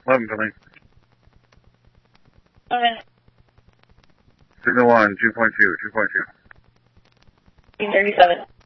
11 building. Okay. Signal 1, 2.2, 2.2. 37.